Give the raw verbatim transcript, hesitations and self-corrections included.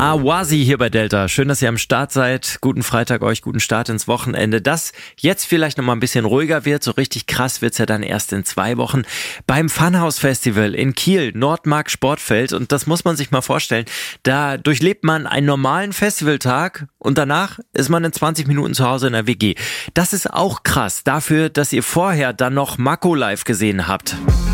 Awasi hier bei Delta. Schön, dass ihr am Start seid. Guten Freitag euch, guten Start ins Wochenende. Das jetzt vielleicht noch mal ein bisschen ruhiger wird. So richtig krass wird's ja dann erst in zwei Wochen beim Funhouse Festival in Kiel, Nordmark Sportfeld. Und das muss man sich mal vorstellen. Da durchlebt man einen normalen Festivaltag und danach ist man in zwanzig Minuten zu Hause in der W G. Das ist auch krass dafür, dass ihr vorher dann noch Mako live gesehen habt.